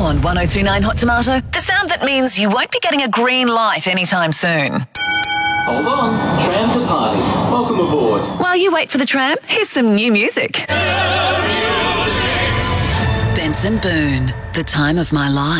On 1029 Hot Tomato, the sound that means you won't be getting a green light anytime soon. Hold on, tram to party. Welcome aboard. While you wait for the tram, here's some new music. Benson Boone, The Time of My Life.